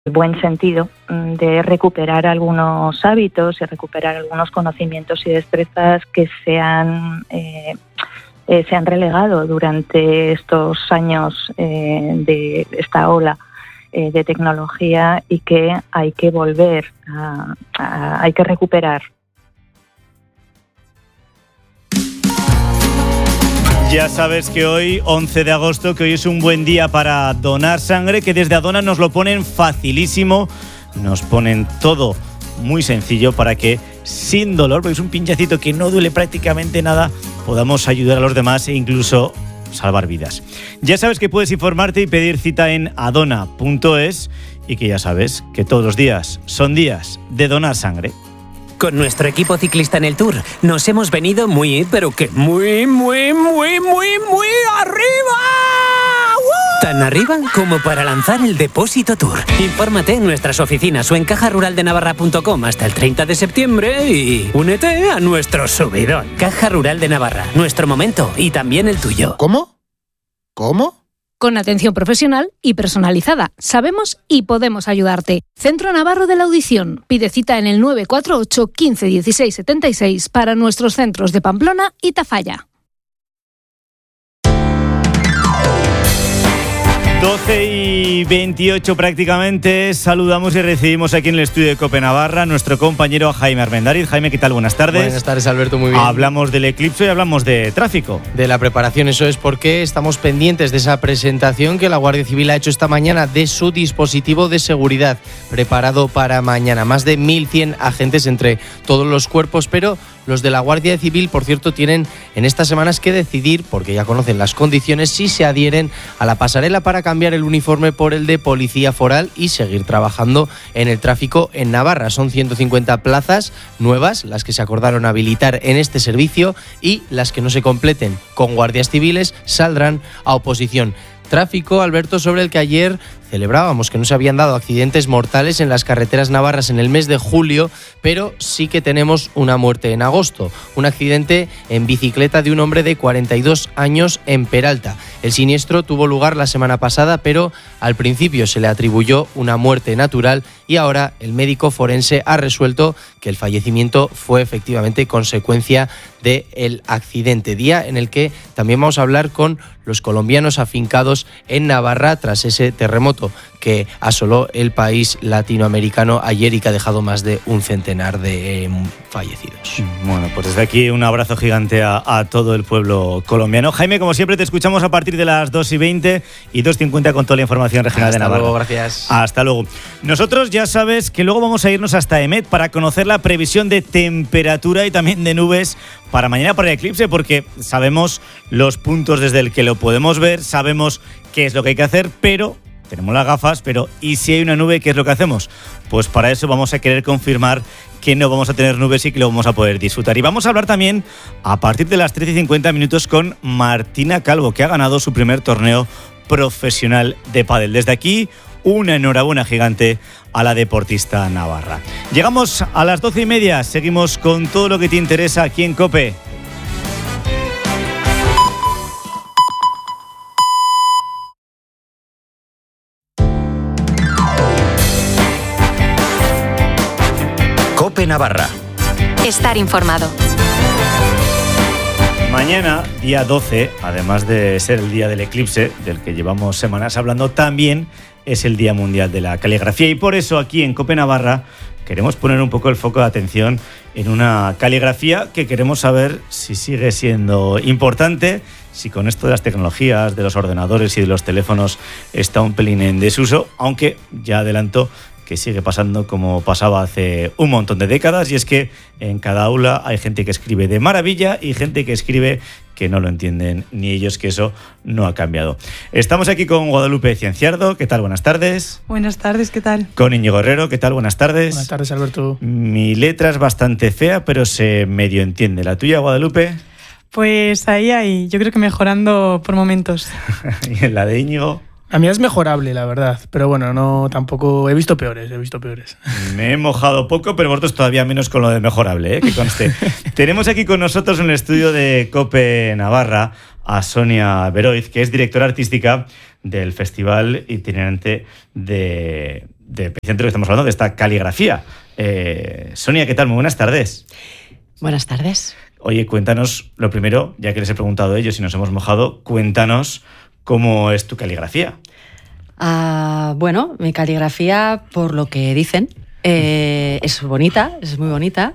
buen sentido de recuperar algunos hábitos y recuperar algunos conocimientos y destrezas que se han relegado durante estos años de esta ola de tecnología y que hay que volver hay que recuperar. Ya sabes que hoy, 11 de agosto, que hoy es un buen día para donar sangre, que desde Adona nos lo ponen facilísimo, nos ponen todo muy sencillo para que sin dolor, porque es un pinchacito que no duele prácticamente nada, podamos ayudar a los demás e incluso salvar vidas. Ya sabes que puedes informarte y pedir cita en adona.es y que ya sabes que todos los días son días de donar sangre. Con nuestro equipo ciclista en el Tour nos hemos venido muy arriba. ¡Woo! Tan arriba como para lanzar el Depósito Tour. Infórmate en nuestras oficinas o en cajaruraldenavarra.com hasta el 30 de septiembre y únete a nuestro subidón. Caja Rural de Navarra, nuestro momento y también el tuyo. ¿Cómo? Con atención profesional y personalizada. Sabemos y podemos ayudarte. Centro Navarro de la Audición. Pide cita en el 948 15 16 76 para nuestros centros de Pamplona y Tafalla. 12:28 prácticamente. Saludamos y recibimos aquí en el estudio de COPE Navarra a nuestro compañero Jaime Armendariz. Jaime, ¿qué tal? Buenas tardes. Buenas tardes, Alberto, muy bien. Hablamos del eclipse y hablamos de tráfico. De la preparación, eso es porque estamos pendientes de esa presentación que la Guardia Civil ha hecho esta mañana de su dispositivo de seguridad preparado para mañana. Más de 1.100 agentes entre todos los cuerpos, pero los de la Guardia Civil, por cierto, tienen en estas semanas que decidir, porque ya conocen las condiciones, si se adhieren a la pasarela para cambiar el uniforme por el de policía foral y seguir trabajando en el tráfico en Navarra. Son 150 plazas nuevas las que se acordaron habilitar en este servicio y las que no se completen con guardias civiles saldrán a oposición. Tráfico, Alberto, sobre el que ayer celebrábamos que no se habían dado accidentes mortales en las carreteras navarras en el mes de julio, pero sí que tenemos una muerte en agosto. Un accidente en bicicleta de un hombre de 42 años en Peralta. El siniestro tuvo lugar la semana pasada, pero al principio se le atribuyó una muerte natural y ahora el médico forense ha resuelto que el fallecimiento fue efectivamente consecuencia del accidente. Día en el que también vamos a hablar con los colombianos afincados en Navarra tras ese terremoto que asoló el país latinoamericano ayer y que ha dejado más de un centenar de fallecidos. Bueno, pues desde aquí un abrazo gigante a todo el pueblo colombiano. Jaime, como siempre, te escuchamos a partir de las 2:20 y 2:50 con toda la información regional de Navarra. Hasta luego, gracias. Hasta luego. Nosotros ya sabes que luego vamos a irnos hasta EMET para conocer la previsión de temperatura y también de nubes para mañana por el eclipse, porque sabemos los puntos desde el que lo podemos ver, sabemos qué es lo que hay que hacer, pero tenemos las gafas, pero ¿y si hay una nube, qué es lo que hacemos? Pues para eso vamos a querer confirmar que no vamos a tener nubes y que lo vamos a poder disfrutar. Y vamos a hablar también a partir de las 13:50 con Martina Calvo, que ha ganado su primer torneo profesional de pádel. Desde aquí, una enhorabuena gigante a la deportista navarra. Llegamos a las 12:30, seguimos con todo lo que te interesa aquí en COPE. COPE Navarra. Estar informado. Mañana, día 12, además de ser el día del eclipse, del que llevamos semanas hablando, también es el Día Mundial de la Caligrafía. Y por eso aquí en COPE Navarra queremos poner un poco el foco de atención en una caligrafía que queremos saber si sigue siendo importante, si con esto de las tecnologías, de los ordenadores y de los teléfonos está un pelín en desuso, aunque ya adelanto que sigue pasando como pasaba hace un montón de décadas, y es que en cada aula hay gente que escribe de maravilla y gente que escribe que no lo entienden ni ellos, que eso no ha cambiado. Estamos aquí con Guadalupe Cienciardo. ¿Qué tal? Buenas tardes. Buenas tardes, ¿qué tal? Con Íñigo Herrero. ¿Qué tal? Buenas tardes. Buenas tardes, Alberto. Mi letra es bastante fea, pero se medio entiende. ¿La tuya, Guadalupe? Pues ahí, yo creo que mejorando por momentos. ¿Y en la de Íñigo? A mí es mejorable, la verdad, pero bueno, no tampoco he visto peores. Me he mojado poco, pero vosotros todavía menos con lo de mejorable, que conste. Tenemos aquí con nosotros en el estudio de COPE Navarra a Sonia Beroiz, que es directora artística del Festival Itinerante de precisamente lo que estamos hablando, de esta caligrafía. Sonia, ¿qué tal? Muy buenas tardes. Buenas tardes. Oye, cuéntanos, lo primero, ya que les he preguntado a ellos y nos hemos mojado, cuéntanos cómo es tu caligrafía. Bueno, mi caligrafía, por lo que dicen, es bonita, es muy bonita.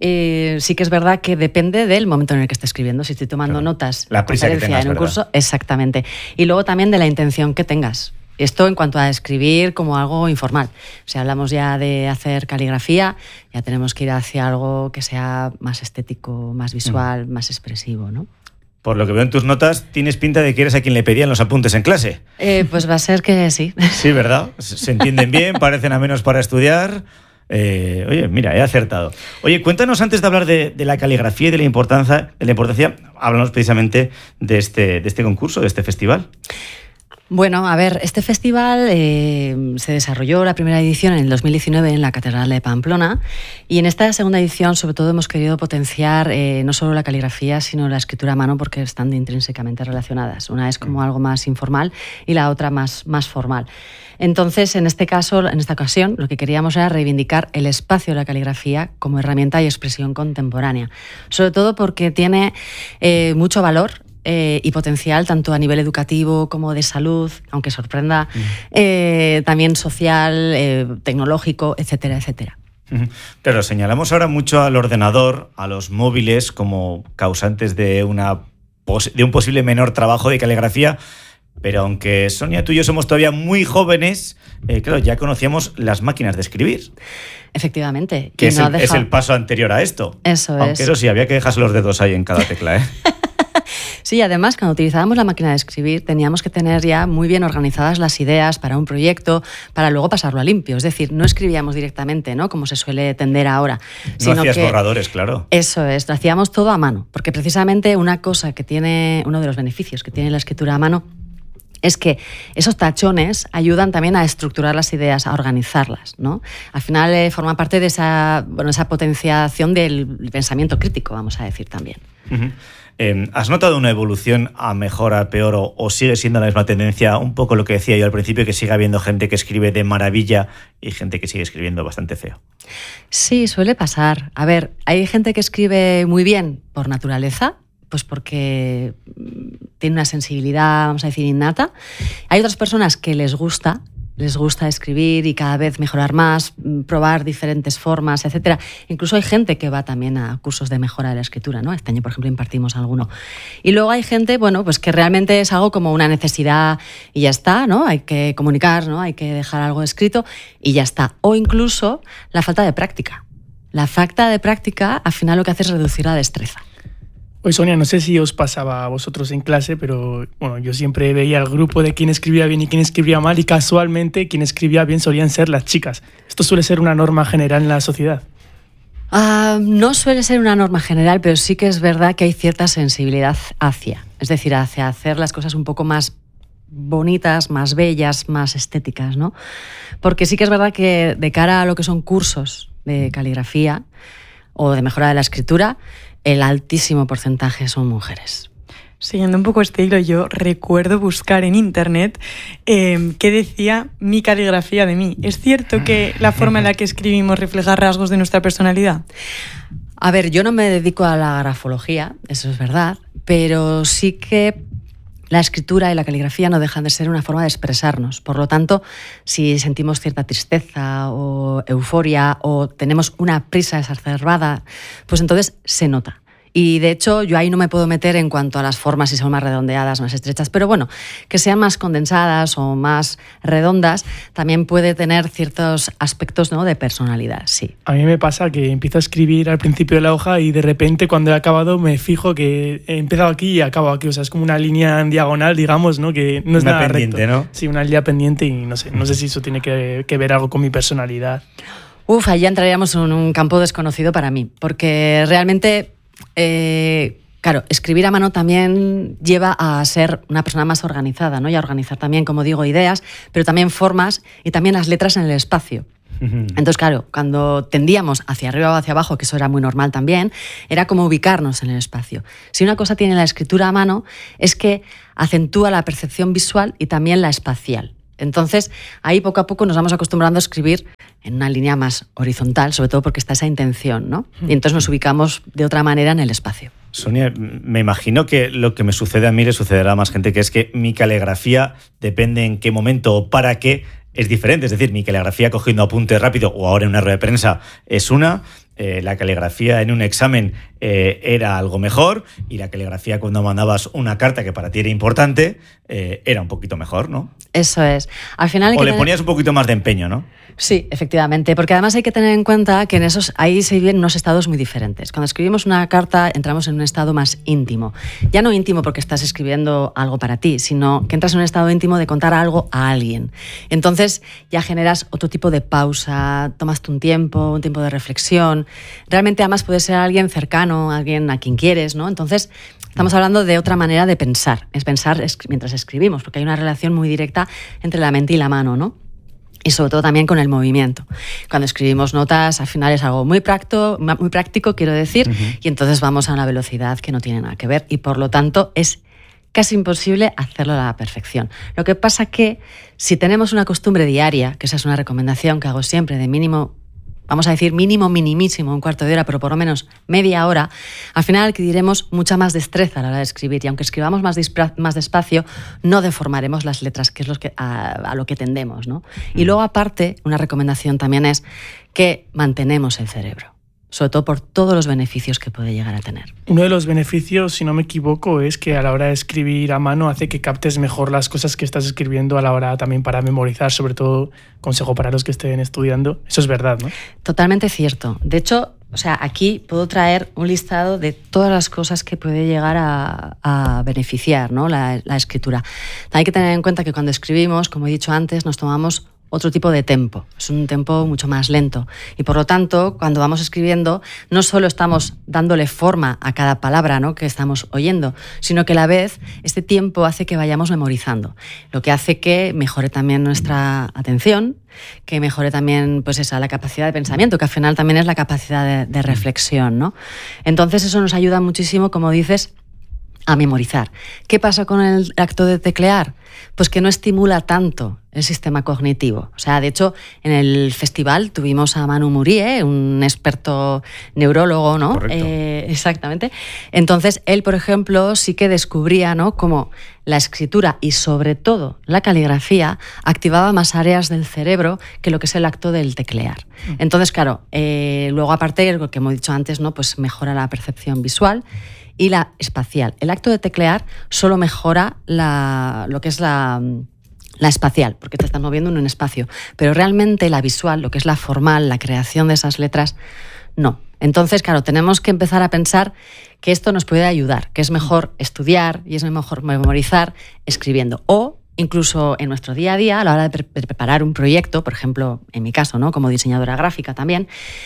Sí que es verdad que depende del momento en el que esté escribiendo. Si estoy tomando notas, la prisa que tengas, en un curso, exactamente. Y luego también de la intención que tengas. Esto en cuanto a escribir como algo informal. Si hablamos ya de hacer caligrafía, ya tenemos que ir hacia algo que sea más estético, más visual, más expresivo, ¿no? Por lo que veo en tus notas, tienes pinta de que eres a quien le pedían los apuntes en clase. Pues va a ser que sí. Sí, ¿verdad? Se entienden bien, parecen amenos para estudiar. Oye, mira, he acertado. Oye, cuéntanos antes de hablar de la caligrafía y de la importancia, háblanos precisamente de este concurso, de este festival. Bueno, a ver, este festival se desarrolló la primera edición en el 2019 en la Catedral de Pamplona, y en esta segunda edición sobre todo hemos querido potenciar no solo la caligrafía sino la escritura a mano, porque están intrínsecamente relacionadas. Una es como algo más informal y la otra más formal. Entonces, en este caso, en esta ocasión, lo que queríamos era reivindicar el espacio de la caligrafía como herramienta y expresión contemporánea, sobre todo porque tiene mucho valor y potencial tanto a nivel educativo como de salud, aunque sorprenda, también social, tecnológico, etcétera, etcétera. Claro, señalamos ahora mucho al ordenador, a los móviles como causantes de un posible menor trabajo de caligrafía, pero aunque Sonia, tú y yo somos todavía muy jóvenes, claro, ya conocíamos las máquinas de escribir. Efectivamente. Que es el paso anterior a esto. Aunque eso sí, había que dejarse los dedos ahí en cada tecla, ¿eh? Sí, además, cuando utilizábamos la máquina de escribir, teníamos que tener ya muy bien organizadas las ideas para un proyecto, para luego pasarlo a limpio. Es decir, no escribíamos directamente, ¿no?, como se suele tender ahora. No hacías borradores, claro. Eso es, lo hacíamos todo a mano, porque precisamente uno de los beneficios que tiene la escritura a mano es que esos tachones ayudan también a estructurar las ideas, a organizarlas, ¿no? Al final forma parte de esa potenciación del pensamiento crítico, vamos a decir también. Uh-huh. ¿Has notado una evolución a mejor, a peor, o sigue siendo la misma tendencia? Un poco lo que decía yo al principio, que sigue habiendo gente que escribe de maravilla y gente que sigue escribiendo bastante feo. Sí, suele pasar. A ver, hay gente que escribe muy bien por naturaleza, pues porque tiene una sensibilidad, vamos a decir, innata. Hay otras personas que les gusta escribir y cada vez mejorar más, probar diferentes formas, etcétera. Incluso hay gente que va también a cursos de mejora de la escritura, ¿no? Este año, por ejemplo, impartimos alguno. Y luego hay gente, bueno, pues que realmente es algo como una necesidad y ya está, ¿no? Hay que comunicar, ¿no? Hay que dejar algo escrito y ya está. O incluso la falta de práctica. La falta de práctica, al final, lo que hace es reducir la destreza. Pues Sonia, no sé si os pasaba a vosotros en clase, pero bueno, yo siempre veía el grupo de quién escribía bien y quién escribía mal, y casualmente quien escribía bien solían ser las chicas. ¿Esto suele ser una norma general en la sociedad? No suele ser una norma general, pero sí que es verdad que hay cierta sensibilidad hacia hacer las cosas un poco más bonitas, más bellas, más estéticas, ¿no? Porque sí que es verdad que de cara a lo que son cursos de caligrafía o de mejora de la escritura, el altísimo porcentaje son mujeres. Siguiendo un poco este hilo, yo recuerdo buscar en internet qué decía mi caligrafía de mí. ¿Es cierto que la forma en la que escribimos refleja rasgos de nuestra personalidad? A ver, yo no me dedico a la grafología, eso es verdad, pero sí que la escritura y la caligrafía no dejan de ser una forma de expresarnos. Por lo tanto, si sentimos cierta tristeza o euforia o tenemos una prisa exacerbada, pues entonces se nota. Y de hecho yo ahí no me puedo meter en cuanto a las formas, si son más redondeadas, más estrechas, pero bueno, que sean más condensadas o más redondas también puede tener ciertos aspectos, ¿no?, de personalidad, sí. A mí me pasa que empiezo a escribir al principio de la hoja y de repente cuando he acabado me fijo que he empezado aquí y acabo aquí, o sea, es como una línea en diagonal, digamos, ¿no?, que no es una nada pendiente, recto. ¿no? Sí, una línea pendiente, y no sé si eso tiene que ver algo con mi personalidad. Ahí entraríamos en un campo desconocido para mí, porque realmente claro, escribir a mano también lleva a ser una persona más organizada, ¿no? Y a organizar también, como digo, ideas, pero también formas y también las letras en el espacio. Entonces, claro, cuando tendíamos hacia arriba o hacia abajo, que eso era muy normal también, era como ubicarnos en el espacio. Si una cosa tiene la escritura a mano, es que acentúa la percepción visual y también la espacial. Entonces, ahí poco a poco nos vamos acostumbrando a escribir en una línea más horizontal, sobre todo porque está esa intención, ¿no? Y entonces nos ubicamos de otra manera en el espacio. Sonia, me imagino que lo que me sucede a mí le sucederá a más gente, que es que mi caligrafía, depende en qué momento o para qué, es diferente. Es decir, mi caligrafía cogiendo apunte rápido o ahora en una rueda de prensa es una, la caligrafía en un examen era algo mejor, y la caligrafía cuando mandabas una carta que para ti era importante era un poquito mejor, ¿no? Eso es. Al final o le ponías un poquito más de empeño, ¿no? Sí, efectivamente, porque además hay que tener en cuenta que en esos ahí se viven unos estados muy diferentes. Cuando escribimos una carta entramos en un estado más íntimo. Ya no íntimo porque estás escribiendo algo para ti, sino que entras en un estado íntimo de contar algo a alguien. Entonces ya generas otro tipo de pausa, tomaste un tiempo de reflexión. Realmente además puede ser alguien cercano, alguien a quien quieres, ¿no? Entonces estamos hablando de otra manera de pensar. Es pensar mientras escribimos, porque hay una relación muy directa entre la mente y la mano, ¿no? Y sobre todo también con el movimiento. Cuando escribimos notas, al final es algo muy práctico, quiero decir, y entonces vamos a una velocidad que no tiene nada que ver, y por lo tanto es casi imposible hacerlo a la perfección. Lo que pasa que si tenemos una costumbre diaria, que esa es una recomendación que hago siempre, de mínimo, vamos a decir mínimo, minimísimo, un cuarto de hora, pero por lo menos media hora, al final adquiriremos mucha más destreza a la hora de escribir, y aunque escribamos más despacio, no deformaremos las letras, que es a lo que tendemos, ¿no? Y luego, aparte, una recomendación también es que mantenemos el cerebro, sobre todo por todos los beneficios que puede llegar a tener. Uno de los beneficios, si no me equivoco, es que a la hora de escribir a mano hace que captes mejor las cosas que estás escribiendo a la hora también para memorizar, sobre todo consejo para los que estén estudiando. Eso es verdad, ¿no? Totalmente cierto. De hecho, aquí puedo traer un listado de todas las cosas que puede llegar a beneficiar, ¿no? la escritura. Hay que tener en cuenta que cuando escribimos, como he dicho antes, nos tomamos otro tipo de tempo, es un tempo mucho más lento, y por lo tanto cuando vamos escribiendo no solo estamos dándole forma a cada palabra, ¿no?, que estamos oyendo, sino que a la vez este tiempo hace que vayamos memorizando, lo que hace que mejore también nuestra atención, que mejore también la capacidad de pensamiento, que al final también es la capacidad de reflexión, ¿no? Entonces eso nos ayuda muchísimo, como dices, a memorizar. ¿Qué pasa con el acto de teclear? Pues que no estimula tanto el sistema cognitivo. De hecho, en el festival tuvimos a Manu Murie, un experto neurólogo, ¿no? Exactamente. Entonces, él, por ejemplo, sí que descubría, ¿no?, cómo la escritura y, sobre todo, la caligrafía activaba más áreas del cerebro que lo que es el acto del teclear. Entonces, claro, luego, aparte, lo que hemos dicho antes, ¿no?, pues mejora la percepción visual y la espacial. El acto de teclear solo mejora lo que es la espacial, porque te estás moviendo en un espacio, pero realmente la visual, lo que es la formal, la creación de esas letras, no. Entonces, claro, tenemos que empezar a pensar que esto nos puede ayudar, que es mejor estudiar y es mejor memorizar escribiendo, o incluso en nuestro día a día, a la hora de preparar un proyecto, por ejemplo, en mi caso, ¿no?, como diseñadora gráfica también,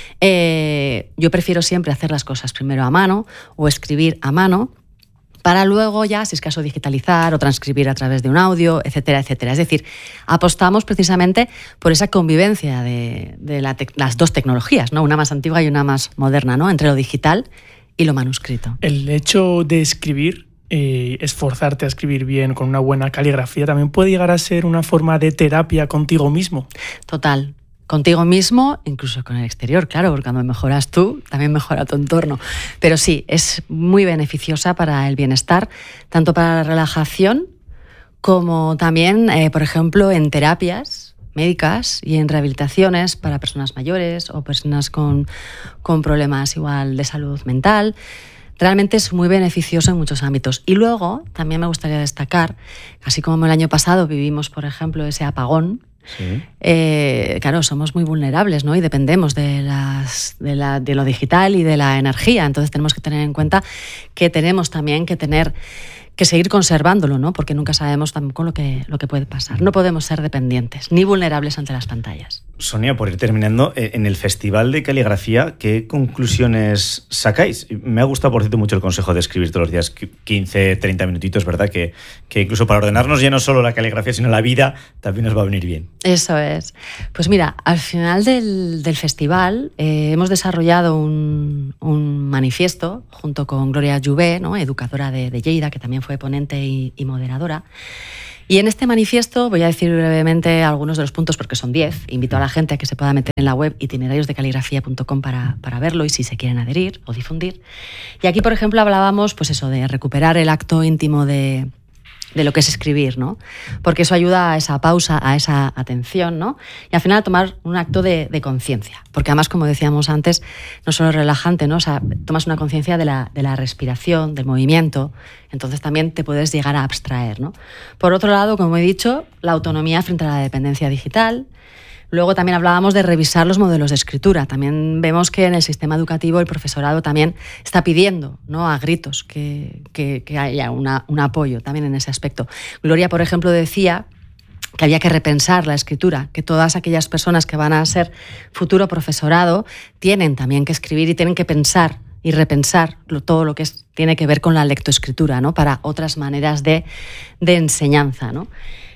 yo prefiero siempre hacer las cosas primero a mano o escribir a mano, para luego ya, si es caso, digitalizar o transcribir a través de un audio, etcétera, etcétera. Es decir, apostamos precisamente por esa convivencia de las dos tecnologías, ¿no?, una más antigua y una más moderna, ¿no?, entre lo digital y lo manuscrito. El hecho de escribir, esforzarte a escribir bien, con una buena caligrafía, también puede llegar a ser una forma de terapia contigo mismo. Total. Contigo mismo, incluso con el exterior, claro, porque cuando mejoras tú, también mejora tu entorno. Pero sí, es muy beneficiosa para el bienestar, tanto para la relajación como también, por ejemplo, en terapias médicas y en rehabilitaciones para personas mayores o personas con problemas igual de salud mental. Realmente es muy beneficioso en muchos ámbitos. Y luego también me gustaría destacar, así como el año pasado vivimos, por ejemplo, ese apagón, sí. Claro, somos muy vulnerables, ¿no?, y dependemos de lo digital y de la energía. Entonces tenemos que tener en cuenta que tenemos también que seguir conservándolo, ¿no?, porque nunca sabemos tampoco lo que puede pasar. No podemos ser dependientes ni vulnerables ante las pantallas. Sonia, por ir terminando, en el Festival de Caligrafía, ¿qué conclusiones sacáis? Me ha gustado, por cierto, mucho el consejo de escribir todos los días 15, 30 minutitos, ¿verdad? Que incluso para ordenarnos ya no solo la caligrafía, sino la vida, también nos va a venir bien. Eso es. Pues mira, al final del festival hemos desarrollado un manifiesto junto con Gloria Jouvet, ¿no?, educadora de Lleida, que también fue ponente y moderadora, Y en este manifiesto voy a decir brevemente algunos de los puntos, porque son 10. Invito a la gente a que se pueda meter en la web itinerariosdecaligrafía.com para verlo y si se quieren adherir o difundir. Y aquí, por ejemplo, hablábamos pues eso, de recuperar el acto íntimo de lo que es escribir, ¿no? Porque eso ayuda a esa pausa, a esa atención, ¿no? Y al final a tomar un acto de conciencia. Porque además, como decíamos antes, no solo es relajante, ¿no? O sea, tomas una conciencia de la respiración, del movimiento, entonces también te puedes llegar a abstraer, ¿no? Por otro lado, como he dicho, la autonomía frente a la dependencia digital. Luego también hablábamos de revisar los modelos de escritura. También vemos que en el sistema educativo el profesorado también está pidiendo, ¿no?, a gritos que haya un apoyo también en ese aspecto. Gloria, por ejemplo, decía que había que repensar la escritura, que todas aquellas personas que van a ser futuro profesorado tienen también que escribir y tienen que pensar y repensar todo lo que tiene que ver con la lectoescritura, ¿no?, para otras maneras de enseñanza, ¿no?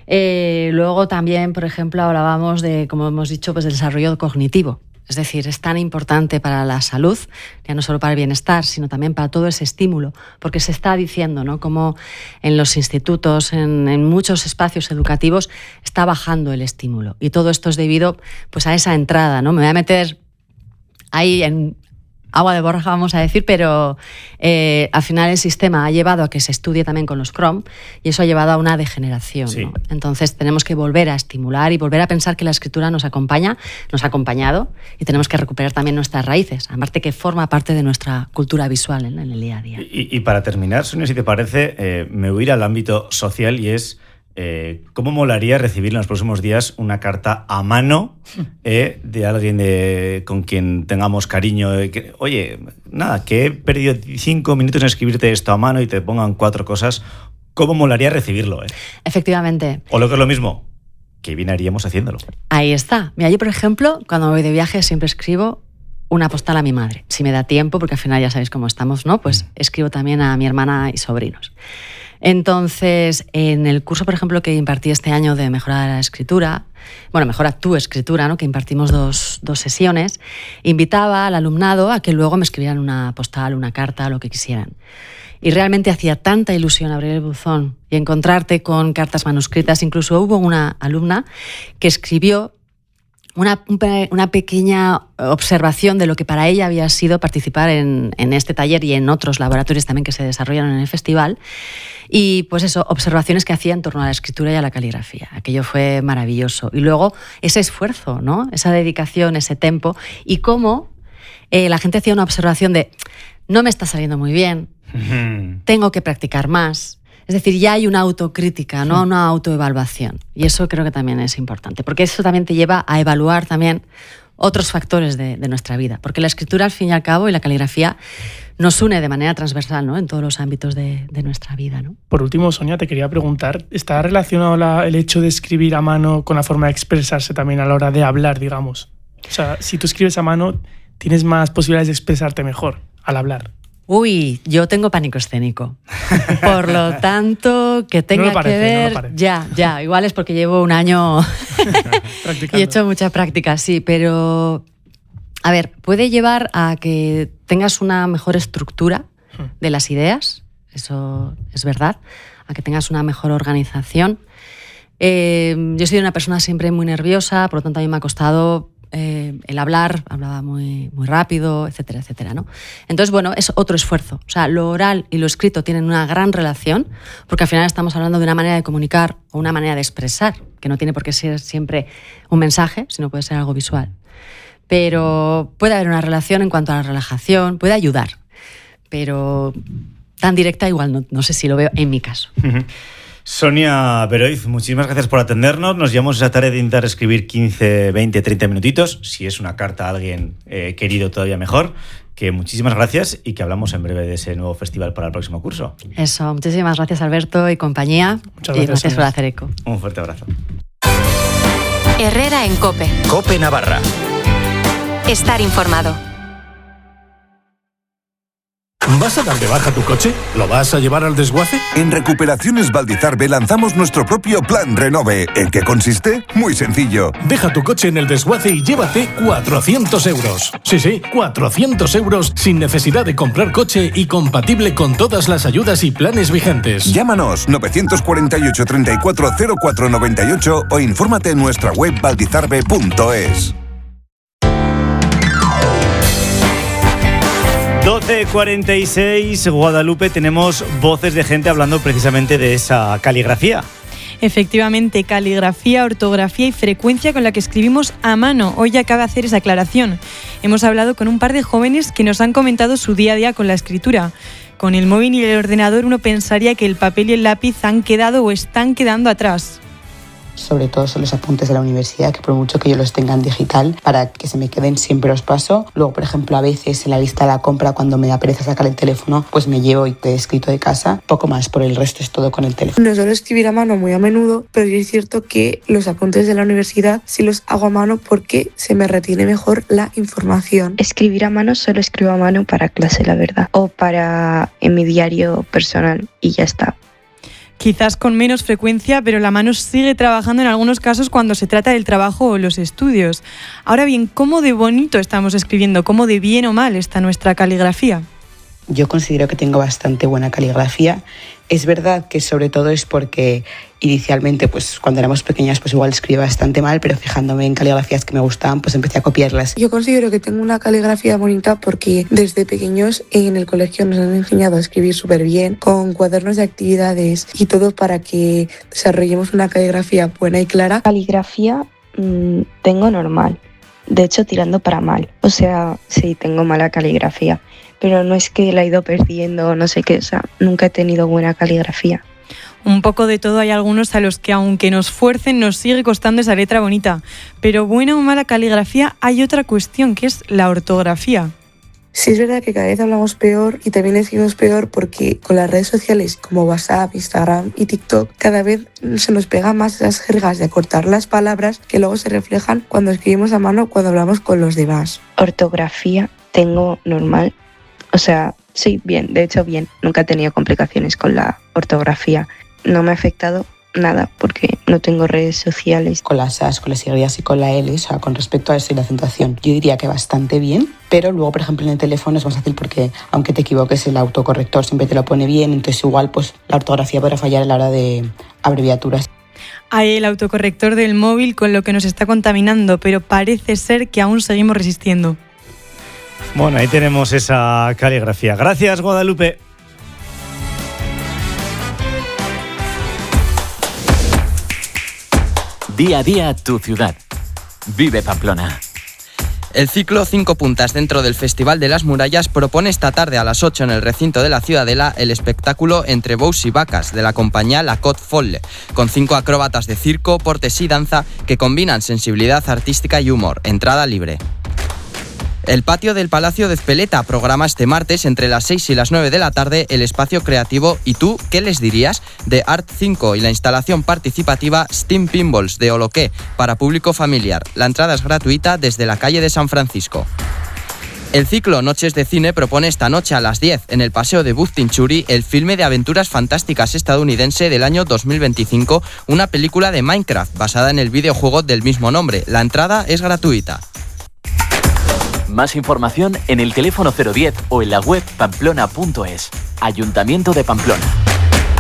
Luego también, por ejemplo, hablábamos de, como hemos dicho, pues del desarrollo cognitivo. Es decir, es tan importante para la salud, ya no solo para el bienestar, sino también para todo ese estímulo, porque se está diciendo, ¿no?, como en los institutos, en muchos espacios educativos, está bajando el estímulo. Y todo esto es debido pues a esa entrada, ¿no? Me voy a meter ahí en agua de borraja, vamos a decir, pero al final el sistema ha llevado a que se estudie también con los Chrome y eso ha llevado a una degeneración, sí, ¿no? Entonces tenemos que volver a estimular y volver a pensar que la escritura nos acompaña, nos ha acompañado y tenemos que recuperar también nuestras raíces, aparte que forma parte de nuestra cultura visual en el día a día. Y para terminar, Sonia, si te parece, me voy a ir al ámbito social y es ¿cómo molaría recibir en los próximos días una carta a mano de alguien con quien tengamos cariño? Oye, nada, que he perdido 5 minutos en escribirte esto a mano y te pongan 4 cosas. ¿Cómo molaría recibirlo? Efectivamente. O lo que es lo mismo, que bien haríamos haciéndolo. Ahí está. Mira, yo, por ejemplo, cuando voy de viaje siempre escribo una postal a mi madre. Si me da tiempo, porque al final ya sabéis cómo estamos, ¿no? Pues escribo también a mi hermana y sobrinos. Entonces, en el curso, por ejemplo, que impartí este año de Mejora la Escritura, bueno, Mejora tu Escritura, ¿no?, que impartimos dos sesiones, invitaba al alumnado a que luego me escribieran una postal, una carta, lo que quisieran. Y realmente hacía tanta ilusión abrir el buzón y encontrarte con cartas manuscritas. Incluso hubo una alumna que escribió una pequeña observación de lo que para ella había sido participar en este taller y en otros laboratorios también que se desarrollaron en el festival. Y pues eso, observaciones que hacía en torno a la escritura y a la caligrafía. Aquello fue maravilloso. Y luego ese esfuerzo, ¿no?, esa dedicación, ese tempo, y cómo la gente hacía una observación de no me está saliendo muy bien, tengo que practicar más. Es decir, ya hay una autocrítica, ¿no?, una autoevaluación. Y eso creo que también es importante, porque eso también te lleva a evaluar también otros factores de nuestra vida. Porque la escritura, al fin y al cabo, y la caligrafía nos une de manera transversal, ¿no?, en todos los ámbitos de nuestra vida, ¿no? Por último, Sonia, te quería preguntar, ¿está relacionado el hecho de escribir a mano con la forma de expresarse también a la hora de hablar, digamos? O sea, si tú escribes a mano, tienes más posibilidades de expresarte mejor al hablar. Uy, yo tengo pánico escénico. Por lo tanto, que tenga que ver... Ya, igual es porque llevo un año y he hecho mucha práctica, sí, pero... A ver, puede llevar a que tengas una mejor estructura de las ideas, eso es verdad, a que tengas una mejor organización. Yo soy una persona siempre muy nerviosa, por lo tanto a mí me ha costado el hablar, hablaba muy, muy rápido, etcétera, etcétera, ¿no? Entonces, bueno, es otro esfuerzo. O sea, lo oral y lo escrito tienen una gran relación, porque al final estamos hablando de una manera de comunicar o una manera de expresar, que no tiene por qué ser siempre un mensaje, sino puede ser algo visual. Pero puede haber una relación en cuanto a la relajación, puede ayudar, pero tan directa igual no sé si lo veo en mi caso. Sonia Beroiz, muchísimas gracias por atendernos. Nos llevamos esa tarea de intentar escribir 15, 20, 30 minutitos. Si es una carta a alguien querido, todavía mejor. Que muchísimas gracias y que hablamos en breve de ese nuevo festival para el próximo curso. Eso, muchísimas gracias, Alberto y compañía. Muchas y gracias por hacer eco. Un fuerte abrazo. Herrera en COPE. COPE Navarra. Estar informado. ¿Vas a dar de baja tu coche? ¿Lo vas a llevar al desguace? En Recuperaciones Valdizarbe lanzamos nuestro propio plan Renove. ¿En qué consiste? Muy sencillo. Deja tu coche en el desguace y llévate 400 euros. Sí, 400 euros sin necesidad de comprar coche y compatible con todas las ayudas y planes vigentes. Llámanos 948 34 04 98 o infórmate en nuestra web valdizarbe.es. 12:46, Guadalupe, tenemos voces de gente hablando precisamente de esa caligrafía. Efectivamente, caligrafía, ortografía y frecuencia con la que escribimos a mano. Hoy acaba de hacer esa aclaración. Hemos hablado con un par de jóvenes que nos han comentado su día a día con la escritura. Con el móvil y el ordenador uno pensaría que el papel y el lápiz han quedado o están quedando atrás. Sobre todo son los apuntes de la universidad, que por mucho que yo los tenga en digital, para que se me queden siempre los paso. Luego, por ejemplo, a veces en la lista de la compra, cuando me da pereza sacar el teléfono, pues me llevo y te he escrito de casa. Poco más, por el resto es todo con el teléfono. No suelo escribir a mano muy a menudo, pero es cierto que los apuntes de la universidad sí los hago a mano porque se me retiene mejor la información. Escribir a mano solo escribo a mano para clase, la verdad, o para en mi diario personal y ya está. Quizás con menos frecuencia, pero la mano sigue trabajando en algunos casos cuando se trata del trabajo o los estudios. Ahora bien, ¿cómo de bonito estamos escribiendo? ¿Cómo de bien o mal está nuestra caligrafía? Yo considero que tengo bastante buena caligrafía. Es verdad que sobre todo es porque inicialmente, pues cuando éramos pequeñas, pues igual escribía bastante mal, pero fijándome en caligrafías que me gustaban, pues empecé a copiarlas. Yo considero que tengo una caligrafía bonita porque desde pequeños en el colegio nos han enseñado a escribir súper bien, con cuadernos de actividades y todo para que desarrollemos una caligrafía buena y clara. Caligrafía tengo normal, de hecho tirando para mal. O sea, sí, tengo mala caligrafía, pero no es que la he ido perdiendo o no sé qué, o sea, nunca he tenido buena caligrafía. Un poco de todo, hay algunos a los que aunque nos fuercen nos sigue costando esa letra bonita. Pero buena o mala caligrafía, hay otra cuestión que es la ortografía. Sí, es verdad que cada vez hablamos peor y también escribimos peor porque con las redes sociales como WhatsApp, Instagram y TikTok cada vez se nos pegan más esas jergas de acortar las palabras que luego se reflejan cuando escribimos a mano cuando hablamos con los demás. Ortografía tengo normal, o sea, sí, bien, de hecho bien. Nunca he tenido complicaciones con la ortografía. No me ha afectado nada porque no tengo redes sociales. Con las As, con las Y y con la L, o sea, con respecto a eso y la acentuación, yo diría que bastante bien, pero luego, por ejemplo, en el teléfono es más fácil porque aunque te equivoques, el autocorrector siempre te lo pone bien, entonces igual pues la ortografía podrá fallar a la hora de abreviaturas. Hay el autocorrector del móvil con lo que nos está contaminando, pero parece ser que aún seguimos resistiendo. Bueno, ahí tenemos esa caligrafía. Gracias, Guadalupe. Día a día tu ciudad. Vive Pamplona. El ciclo 5 puntas dentro del Festival de las Murallas propone esta tarde a las 8 en el recinto de la Ciudadela el espectáculo Entre bous y vacas de la compañía La Côte Folle, con 5 acróbatas de circo, portes y danza que combinan sensibilidad artística y humor. Entrada libre. El patio del Palacio de Ezpeleta programa este martes entre las 6 y las 9 de la tarde el espacio creativo ¿Y tú qué les dirías?, de Art 5 y la instalación participativa Steam Pinballs de Oloqué para público familiar. La entrada es gratuita desde la calle de San Francisco. El ciclo Noches de Cine propone esta noche a las 10 en el Paseo de Buztinchuri el filme de aventuras fantásticas estadounidense del año 2025, una película de Minecraft basada en el videojuego del mismo nombre. La entrada es gratuita. Más información en el teléfono 010 o en la web pamplona.es. Ayuntamiento de Pamplona.